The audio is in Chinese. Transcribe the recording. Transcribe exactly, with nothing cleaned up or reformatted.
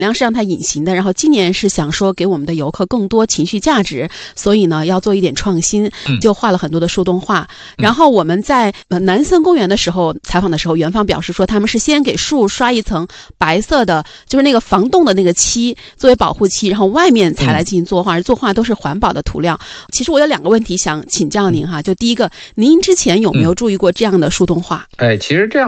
量是让它隐形的，然后今年是想说给我们的游客更多情绪价值，所以呢要做一点创新，就画了很多的树洞画。嗯、然后我们在呃南森公园的时候采访的时候，园方表示说他们是先给树刷一层白色的，就是那个防冻的那个漆作为保护漆，然后外面才来进行作画，而作画都是环保的涂料。其实我有两个问题想请教您哈，就第一个，您之前有没有注意过这样的树洞画？ 哎，其实这样